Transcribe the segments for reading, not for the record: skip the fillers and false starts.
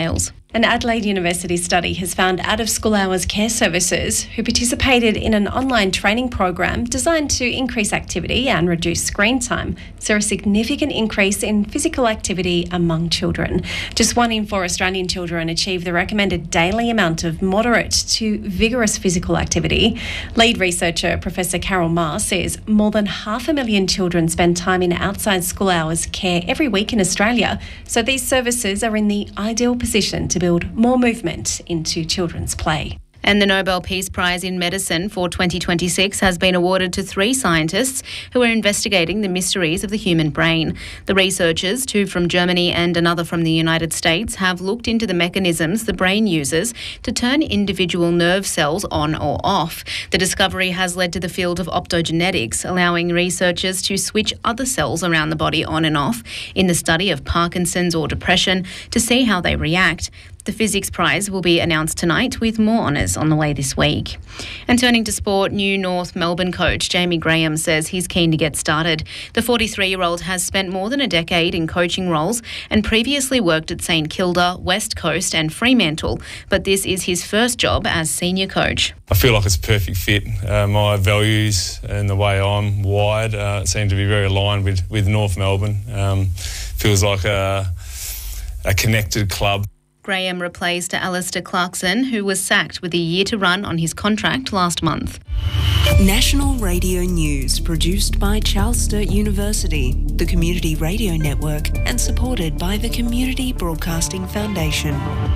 details. An Adelaide University study has found out-of-school hours care services who participated in an online training program designed to increase activity and reduce screen time saw a significant increase in physical activity among children. Just 1 in 4 Australian children achieve the recommended daily amount of moderate to vigorous physical activity. Lead researcher Professor Carol Marr says more than 500,000 children spend time in outside school hours care every week in Australia, so these services are in the ideal position to build more movement into children's play. And the Nobel Peace Prize in Medicine for 2026 has been awarded to 3 scientists who are investigating the mysteries of the human brain. The researchers, 2 from Germany and another from the United States, have looked into the mechanisms the brain uses to turn individual nerve cells on or off. The discovery has led to the field of optogenetics, allowing researchers to switch other cells around the body on and off in the study of Parkinson's or depression to see how they react. The Physics Prize will be announced tonight, with more honours on the way this week. And turning to sport, new North Melbourne coach Jamie Graham says he's keen to get started. The 43-year-old has spent more than a decade in coaching roles and previously worked at St Kilda, West Coast and Fremantle, but this is his first job as senior coach. I feel like it's a perfect fit. My values and the way I'm wired seem to be very aligned with North Melbourne. Feels like a connected club. Graham replaced Alistair Clarkson, who was sacked with a year to run on his contract last month. National Radio News, produced by Charles Sturt University, the Community Radio Network, and supported by the Community Broadcasting Foundation.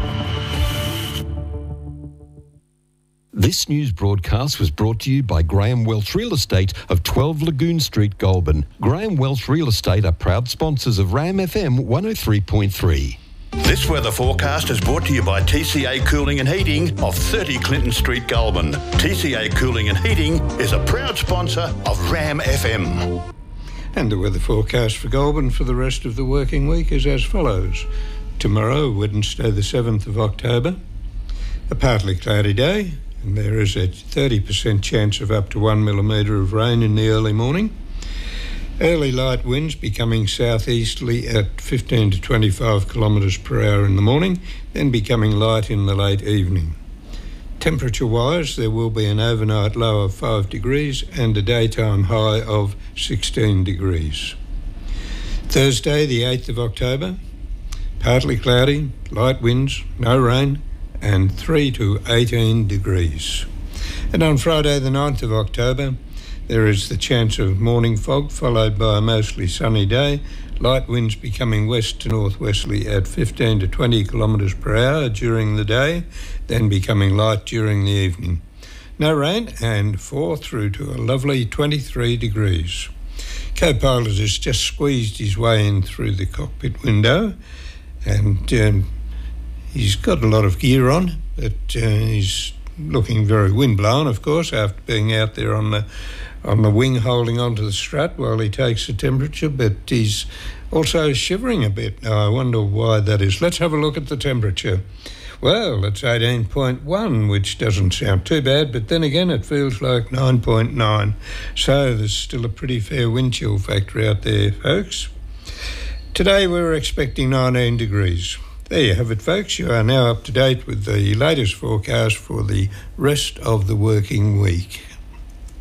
This news broadcast was brought to you by Graham Welch Real Estate of 12 Lagoon Street, Goulburn. Graham Welch Real Estate are proud sponsors of RAM FM 103.3. This weather forecast is brought to you by TCA Cooling and Heating of 30 Clinton Street, Goulburn. TCA Cooling and Heating is a proud sponsor of RAM FM. And the weather forecast for Goulburn for the rest of the working week is as follows. Tomorrow, Wednesday the 7th of October, a partly cloudy day, and there is a 30% chance of up to 1 millimetre of rain in the early morning. Early light winds becoming southeasterly at 15 to 25 kilometres per hour in the morning, then becoming light in the late evening. Temperature-wise, there will be an overnight low of 5 degrees and a daytime high of 16 degrees. Thursday, the 8th of October, partly cloudy, light winds, no rain, and 3 to 18 degrees. And on Friday, the 9th of October, there is the chance of morning fog followed by a mostly sunny day, light winds becoming west to northwesterly at 15 to 20 kilometres per hour during the day, then becoming light during the evening. No rain and 4 through to a lovely 23 degrees. Co-pilot has just squeezed his way in through the cockpit window and he's got a lot of gear on, but he's looking very windblown, of course, after being out there on the wing holding onto the strut while he takes the temperature, but he's also shivering a bit. Now, I wonder why that is. Let's have a look at the temperature. Well, it's 18.1, which doesn't sound too bad, but then again it feels like 9.9. So there's still a pretty fair wind chill factor out there, folks. Today we're expecting 19 degrees. There you have it, folks. You are now up to date with the latest forecast for the rest of the working week.